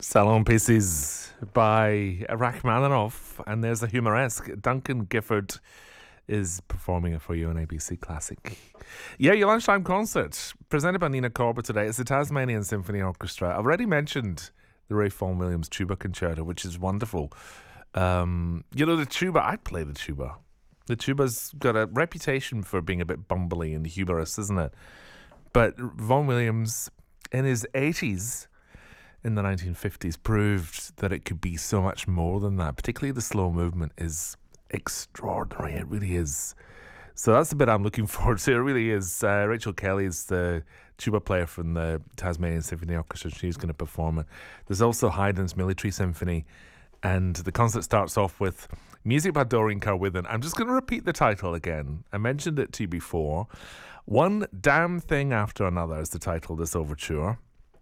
Salon Pieces by Rachmaninoff, and there's a humoresque. Duncan Gifford is performing it for you on ABC Classic. Yeah, your lunchtime concert presented by Nina Corba today. It's the Tasmanian Symphony Orchestra. I've already mentioned the Ray Vaughan Williams Tuba Concerto, which is wonderful. The tuba, I play the tuba. The tuba's got a reputation for being a bit bumbly and humorous, isn't it? But Vaughan Williams, in his 80s, in the 1950s, proved that it could be so much more than that. Particularly the slow movement is extraordinary. It really is. So that's the bit I'm looking forward to. It really is. Rachel Kelly is the tuba player from the Tasmanian Symphony Orchestra. She's going to perform it. There's also Haydn's Military Symphony. And the concert starts off with music by Doreen Carwithen. I'm just going to repeat the title again. I mentioned it to you before. One Damn Thing After Another is the title of this overture.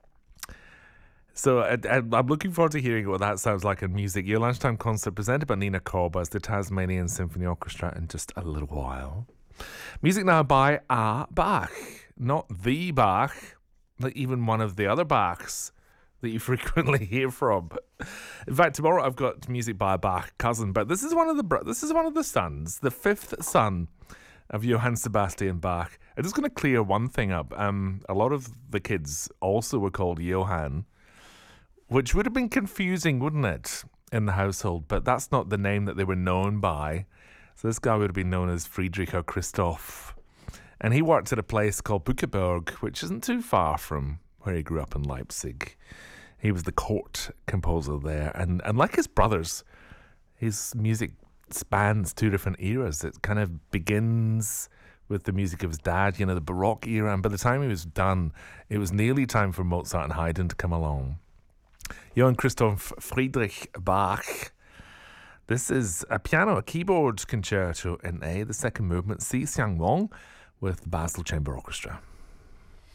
So I'm looking forward to hearing what that sounds like in music. Your lunchtime concert presented by Nina Corba as the Tasmanian Symphony Orchestra in just a little while. Music now by a Bach. Not the Bach, like even one of the other Bachs that you frequently hear from. In fact, tomorrow I've got music by a Bach cousin, but this is one of the sons, the fifth son of Johann Sebastian Bach. I'm just going to clear one thing up. A lot of the kids also were called Johann, which would have been confusing, wouldn't it, in the household? But that's not the name that they were known by. So this guy would have been known as Friedrich or Christoph. And he worked at a place called Bückeburg, which isn't too far from where he grew up in Leipzig. He was the court composer there. And like his brothers, his music spans two different eras. It kind of begins with the music of his dad, the Baroque era. And by the time he was done, it was nearly time for Mozart and Haydn to come along. Johann Christoph Friedrich Bach. This is a keyboard concerto in A, the second movement, C. Xiang Wang, with the Basel Chamber Orchestra.